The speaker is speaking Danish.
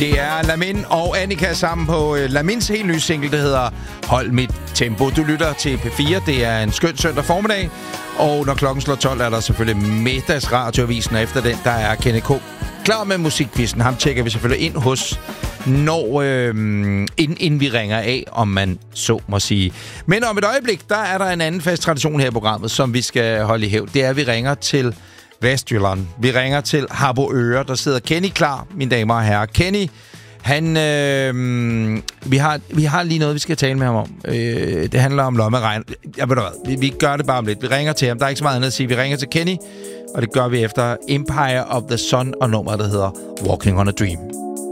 Det er Lamin og Annika sammen på Lamins helt nye single, der hedder Hold mit tempo. Du lytter til P4. Det er en skøn søndag formiddag. Og når klokken slår 12, er der selvfølgelig middagsradioavisen. Og efter den, der er Kenneth K. klar med musikquizzen. Ham tjekker vi selvfølgelig ind hos, når inden vi ringer af, om man så må sige. Men om et øjeblik, der er der en anden fast tradition her i programmet, som vi skal holde i hævd. Det er, at vi ringer til Vestjylland. Vi ringer til Harboøre. Der sidder Kenny klar, mine damer og herrer. Kenny, han... vi har lige noget, vi skal tale med ham om. Det handler om lommeregn. Jeg ved hvad, vi gør det bare om lidt. Vi ringer til ham. Der er ikke så meget andet at sige. Vi ringer til Kenny, og det gør vi efter Empire of the Sun og nummeret, der hedder Walking on a Dream.